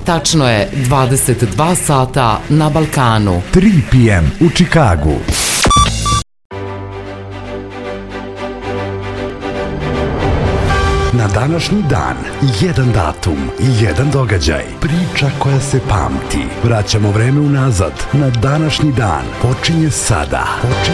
Tačno je 22 sata na Balkanu. 3 p.m. u Čikagu. Na današnji dan, jedan datum, jedan događaj, priča koja se pamti. Vraćamo vreme unazad. Na današnji dan počinje sada.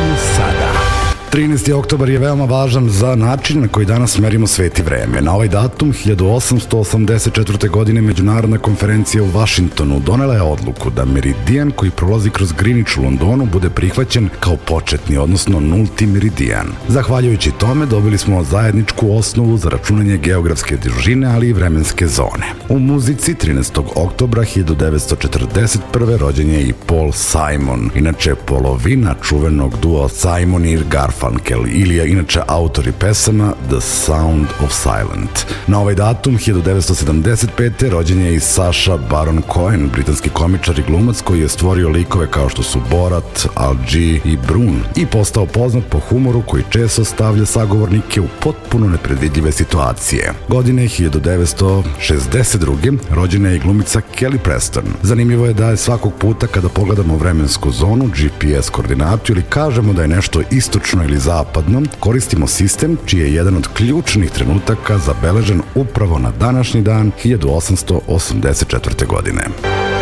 13. oktobar je veoma važan za način na koji danas merimo svet i vreme. Na ovaj datum, 1884. godine, Međunarodna konferencija u Vašingtonu donela je odluku da meridijan koji prolazi kroz Greenwich u Londonu bude prihvaćen kao početni, odnosno nulti meridijan. Zahvaljujući tome dobili smo zajedničku osnovu za računanje geografske dužine, ali i vremenske zone. U muzici 13. oktobra 1941. rođen je i Paul Simon, inače polovina čuvenog dua Simon i Garfunkel, ili je inače autor i pesama The Sound of Silence. Na ovaj datum, 1975. rođen je i Sacha Baron Cohen, britanski komičar i glumac koji je stvorio likove kao što su Borat, Al G i Brun i postao poznat po humoru koji često stavlja sagovornike u potpuno nepredvidljive situacije. Godine 1962. rođena je i glumica Kelly Preston. Zanimljivo je da je svakog puta kada pogledamo vremensku zonu, GPS koordinatu ili kažemo da je nešto istočno ili zapadno, koristimo sistem čiji je jedan od ključnih trenutaka zabeležen upravo na današnji dan 1884. godine.